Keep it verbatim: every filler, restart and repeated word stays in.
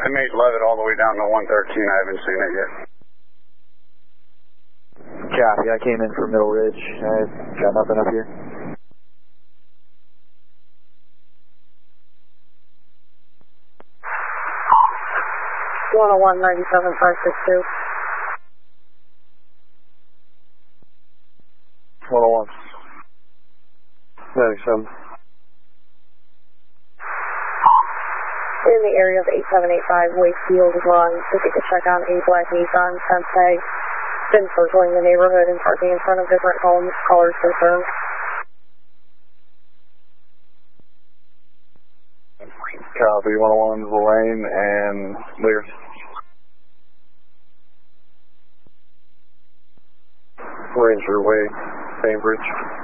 I made Levitt all the way down to one thirteen. I haven't seen it yet. Copy. I came in from Middle Ridge. I got nothing up here. one oh one, ninety-seven, five six two. one oh one. ninety-seven. In the area of eight seven eight five Wakefield Run, to take a check on a black Nissan Sensei. Been circling the neighborhood and parking in front of different homes. Callers confirmed. Copy. one oh one's Lane and Lear. Ranger Way, Cambridge.